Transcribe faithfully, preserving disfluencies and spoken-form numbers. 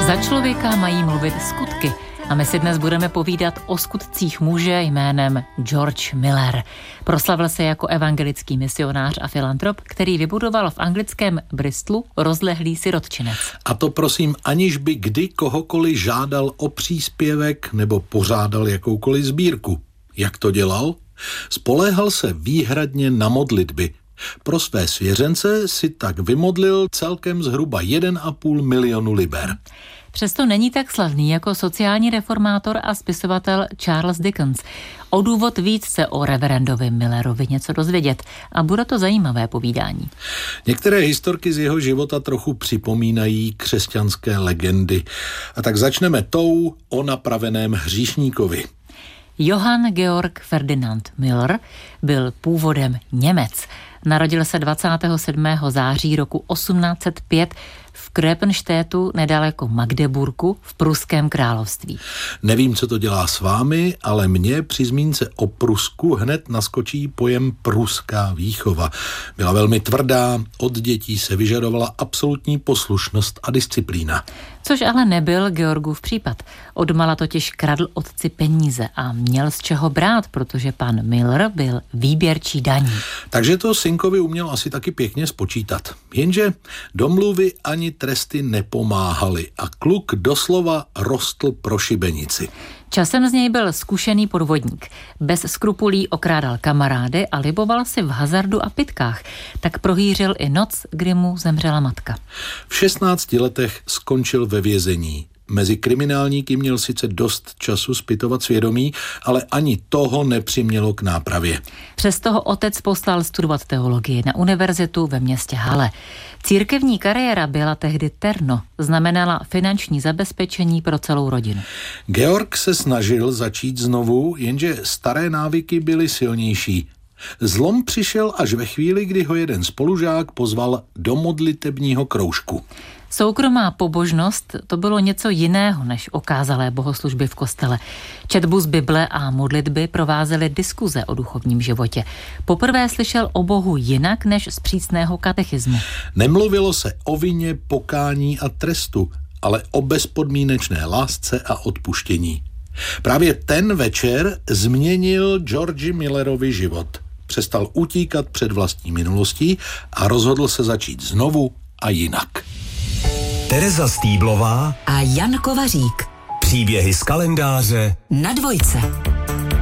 Za člověka mají mluvit skutky. A my si dnes budeme povídat o skutcích muže jménem George Miller. Proslavil se jako evangelický misionář a filantrop, který vybudoval v anglickém Bristolu rozlehlý sirotčinec. A to prosím, aniž by kdy kohokoliv žádal o příspěvek nebo pořádal jakoukoliv sbírku. Jak to dělal? Spoléhal se výhradně na modlitby. Pro své svěřence si tak vymodlil celkem zhruba jeden a půl milionu liber. Přesto není tak slavný jako sociální reformátor a spisovatel Charles Dickens. O důvod víc se o reverendovi Millerovi něco dozvědět a bude to zajímavé povídání. Některé historky z jeho života trochu připomínají křesťanské legendy. A tak začneme tou o napraveném hříšníkovi. Johann Georg Ferdinand Miller byl původem Němec. Narodil se dvacátého sedmého září roku osmnáct set pět v Kröpenštétu nedaleko Magdeburku v Pruském království. Nevím, co to dělá s vámi, ale mně při zmínce o Prusku hned naskočí pojem pruská výchova. Byla velmi tvrdá, od dětí se vyžadovala absolutní poslušnost a disciplína. Což ale nebyl Georgův případ. Odmala totiž kradl otci peníze a měl z čeho brát, protože pan Miller byl výběrčí daní. Takže to synkovi uměl asi taky pěkně spočítat. Jenže domluvy ani tresty nepomáhaly a kluk doslova rostl pro šibenici. Časem z něj byl zkušený podvodník. Bez skrupulí okrádal kamarády a liboval si v hazardu a pytkách. Tak prohýřil i noc, kdy mu zemřela matka. V šestnácti letech skončil ve vězení. Mezi kriminálníky měl sice dost času zpytovat svědomí, ale ani toho nepřimělo k nápravě. Přesto ho otec poslal studovat teologii na univerzitu ve městě Halle. Církevní kariéra byla tehdy terno, znamenala finanční zabezpečení pro celou rodinu. Georg se snažil začít znovu, jenže staré návyky byly silnější. Zlom přišel až ve chvíli, kdy ho jeden spolužák pozval do modlitebního kroužku. Soukromá pobožnost to bylo něco jiného než okázalé bohoslužby v kostele. Četbu z Bible a modlitby provázely diskuze o duchovním životě. Poprvé slyšel o Bohu jinak než z přísného katechismu. Nemluvilo se o vině, pokání a trestu, ale o bezpodmínečné lásce a odpuštění. Právě ten večer změnil Georgi Millerovi život. Přestal utíkat před vlastní minulostí a rozhodl se začít znovu a jinak. Tereza Stýblová a Jan Kovařík. Příběhy z kalendáře na Dvojce.